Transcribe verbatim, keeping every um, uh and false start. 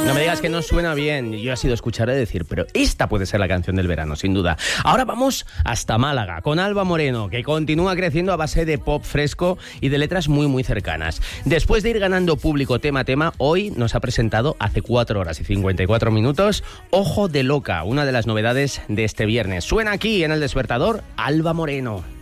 No me digas que no suena bien. Yo he sido escuchar y decir, pero esta puede ser la canción del verano, sin duda. Ahora vamos hasta Málaga, con Alba Moreno, que continúa creciendo a base de pop fresco y de letras muy, muy cercanas. Después de ir ganando público tema a tema, hoy nos ha presentado hace cuatro horas y cincuenta y cuatro minutos Ojo de Loca, una de las novedades de este viernes. Suena aquí en El Despertador, Alba Moreno.